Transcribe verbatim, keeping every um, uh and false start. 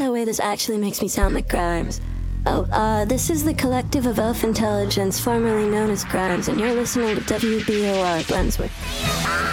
the way this actually makes me sound like Grimes. Oh, uh, this is the Collective of Elf Intelligence, formerly known as Grimes, and you're listening to W B O R Brunswick.